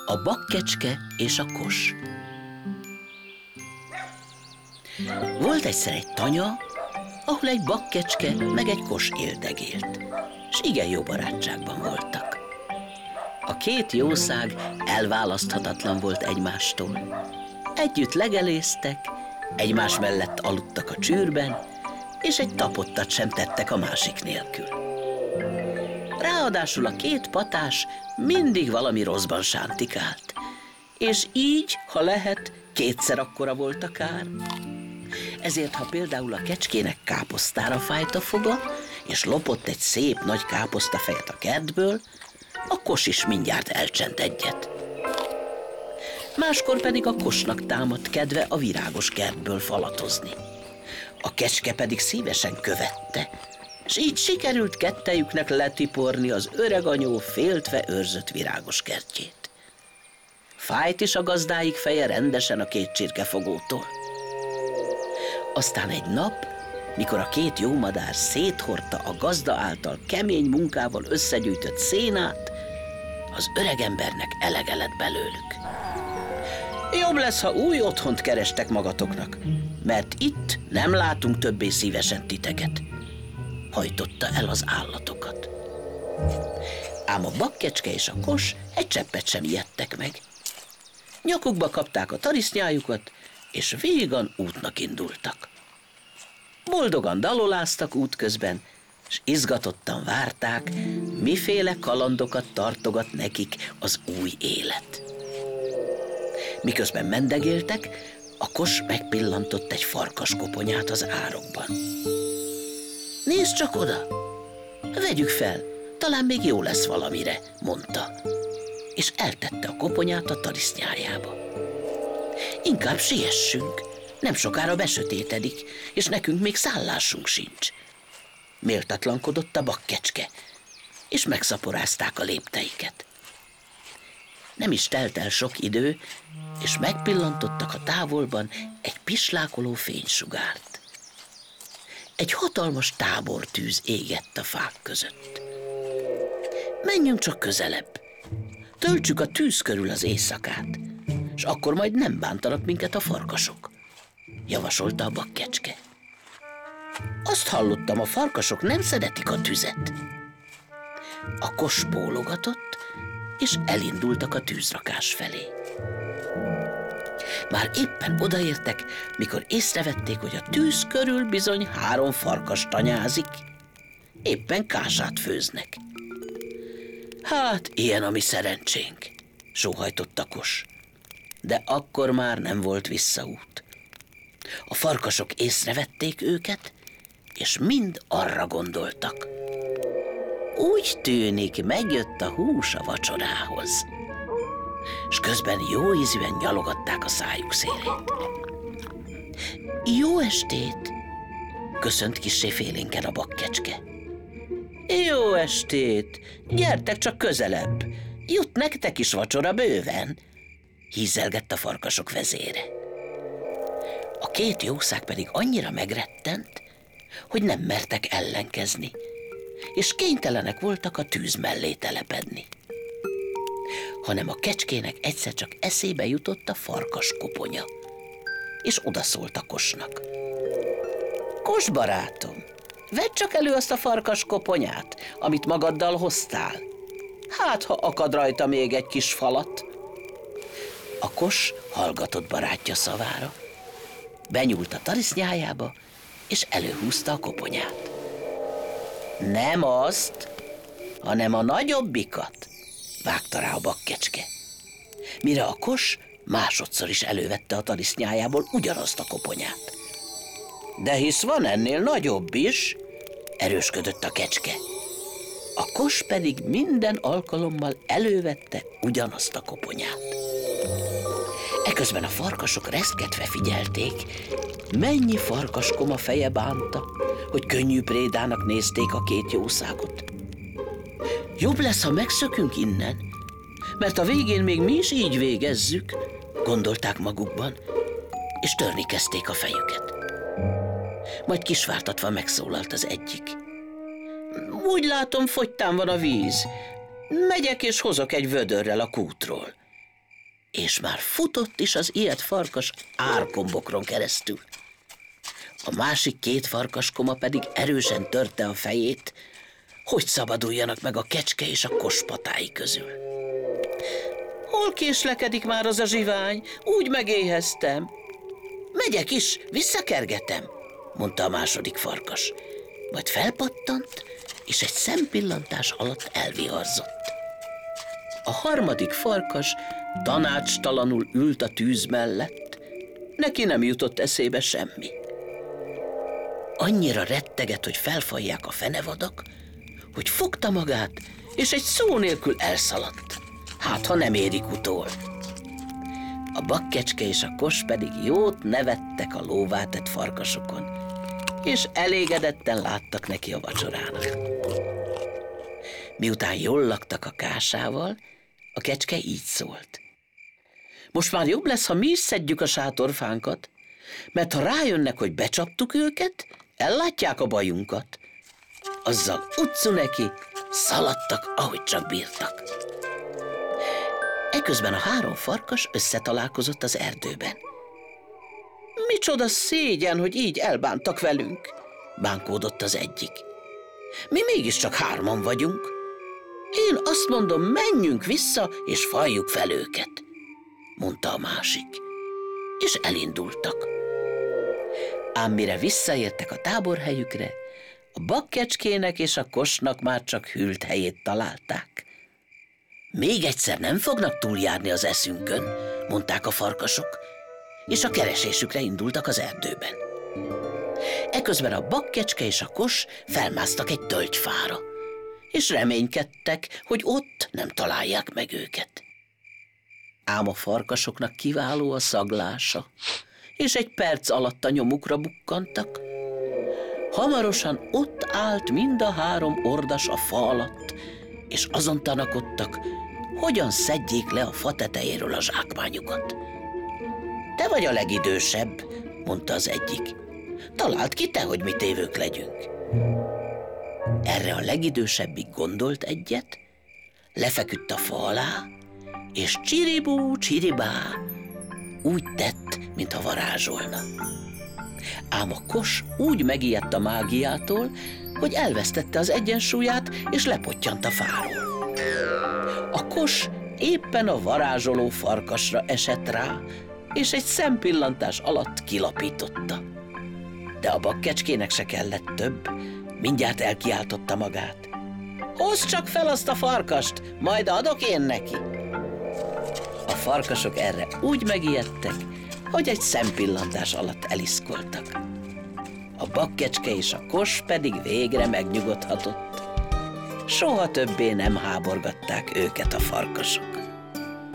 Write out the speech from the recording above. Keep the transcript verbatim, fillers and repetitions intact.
A bakkecske és a kos. Volt egyszer egy tanya, ahol egy bakkecske meg egy kos éldegélt, s igen jó barátságban voltak. A két jószág elválaszthatatlan volt egymástól. Együtt legeléztek, egymás mellett aludtak a csűrben, és egy tapottat sem tettek a másik nélkül. Ráadásul a két patás mindig valami rosszban sántikált, és így, ha lehet, kétszer akkora volt a kár. Ezért, ha például a kecskének káposztára fájt a foga, és lopott egy szép nagy káposztafejet a kertből, a kos is mindjárt elcsent egyet. Máskor pedig a kosnak támadt kedve a virágos kertből falatozni. A kecske pedig szívesen követte, s így sikerült kettejüknek letiporni az öreganyó féltve őrzött virágos kertjét. Fájt is a gazdáik feje rendesen a két csirkefogótól. Aztán egy nap, mikor a két jó madár széthordta a gazda által kemény munkával összegyűjtött szénát, az öregembernek elege lett belőlük. Jobb lesz, ha új otthont kerestek magatoknak, mert itt nem látunk többé szívesen titeket, hajtotta el az állatokat. Ám a bakkecske és a kos egy cseppet sem ijedtek meg. Nyakukba kapták a tarisznyájukat, és vígan útnak indultak. Boldogan daloláztak útközben, és izgatottan várták, miféle kalandokat tartogat nekik az új élet. Miközben mendegéltek, a kos megpillantott egy farkaskoponyát az árokban. Nézd csak oda! Vegyük fel, talán még jó lesz valamire, mondta, és eltette a koponyát a tarisznyájába. Inkább siessünk, nem sokára besötétedik, és nekünk még szállásunk sincs. Méltatlankodott a bakkecske, és megszaporázták a lépteiket. Nem is telt el sok idő, és megpillantottak a távolban egy pislákoló fénysugárt. Egy hatalmas tábortűz égett a fák között. Menjünk csak közelebb, töltsük a tűz körül az éjszakát, és akkor majd nem bántanak minket a farkasok, javasolta a bakkecske. Azt hallottam, a farkasok nem szeretik a tüzet. A kos bólogatott, és elindultak a tűzrakás felé. Már éppen odaértek, mikor észrevették, hogy a tűz körül bizony három farkas tanyázik, éppen kását főznek. Hát, ilyen a mi szerencsénk, sóhajtott a kos. De akkor már nem volt visszaút. A farkasok észrevették őket, és mind arra gondoltak. Úgy tűnik, megjött a hús a vacsorához. És közben jó ízűen nyalogatták a szájuk szélét. Jó estét! Köszönt kissé félénken a bakkecske. Jó estét! Gyertek csak közelebb! Jut nektek is vacsora bőven! Hízelgett a farkasok vezére. A két jószág pedig annyira megrettent, hogy nem mertek ellenkezni, és kénytelenek voltak a tűz mellé telepedni. Hanem a kecskének egyszer csak eszébe jutott a farkas koponya, és odaszólt a kosnak. Kos barátom, vedd csak elő azt a farkas koponyát, amit magaddal hoztál. Hát, ha akad rajta még egy kis falat. A kos hallgatott barátja szavára, benyúlt a tarisznyájába, és előhúzta a koponyát. Nem azt, hanem a nagyobbikat, vágta rá a bakkecske. Mire a kos másodszor is elővette a tarisznyájából ugyanazt a koponyát. De hisz van ennél nagyobb is, erősködött a kecske. A kos pedig minden alkalommal elővette ugyanazt a koponyát. Eközben a farkasok reszketve figyelték, mennyi farkaskoma feje bánta, hogy könnyű prédának nézték a két jószágot. Jobb lesz, ha megszökünk innen, mert a végén még mi is így végezzük, gondolták magukban, és törni kezdték a fejüket. Majd kisvártatva megszólalt az egyik. Úgy látom, fogytán van a víz. Megyek és hozok egy vödörrel a kútról. és már futott is az ilyet farkas árkombokron keresztül. A másik két farkaskoma pedig erősen törte a fejét, hogy szabaduljanak meg a kecske és a kos patái közül. Hol késlekedik már az a zsivány? Úgy megéheztem. Megyek is, visszakergetem, mondta a második farkas. Majd felpattant, és egy szempillantás alatt elviharzott. A harmadik farkas tanácstalanul ült a tűz mellett, neki nem jutott eszébe semmi. Annyira rettegett, hogy felfalják a fenevadak, hogy fogta magát, és egy szó nélkül elszaladt. Hát, ha nem érik utol. A bakkecske és a kos pedig jót nevettek a lóvá tett farkasokon, és elégedetten láttak neki a vacsorának. Miután jól laktak a kásával, a kecske így szólt. Most már jobb lesz, ha mi is szedjük a sátorfánkat, mert ha rájönnek, hogy becsaptuk őket, ellátják a bajunkat. Azzal utcu neki, szaladtak, ahogy csak bírtak. Eközben a három farkas összetalálkozott az erdőben. Micsoda szégyen, hogy így elbántak velünk, bánkódott az egyik. Mi mégiscsak hárman vagyunk. Én azt mondom, menjünk vissza, és faljuk fel őket, mondta a másik. És elindultak. Ám mire visszaértek a táborhelyükre, a bakkecskének és a kosnak már csak hűlt helyét találták. Még egyszer nem fognak túljárni az eszünkön, mondták a farkasok, és a keresésükre indultak az erdőben. Eközben a bakkecske és a kos felmásztak egy tölgyfára, és reménykedtek, hogy ott nem találják meg őket. Ám a farkasoknak kiváló a szaglása, és egy perc alatt a nyomukra bukkantak. Hamarosan ott állt mind a három ordas a fa alatt, és azon tanakodtak, hogyan szedjék le a fa tetejéről a zsákmányukat. Te vagy a legidősebb, mondta az egyik. Találd ki te, hogy mi tévők legyünk. Erre a legidősebbik gondolt egyet, lefeküdt a fa alá, és csiribú, csiribá, úgy tett, mintha varázsolna. Ám a kos úgy megijedt a mágiától, hogy elvesztette az egyensúlyát, és lepottyant a fáról. A kos éppen a varázsoló farkasra esett rá, és egy szempillantás alatt kilapította. De a bakkecskének se kellett több, mindjárt elkiáltotta magát. Hozd csak fel azt a farkast, majd adok én neki. A farkasok erre úgy megijedtek, hogy egy szempillantás alatt eliszkoltak. A bakkecske és a kos pedig végre megnyugodhatott. Soha többé nem háborgatták őket a farkasok.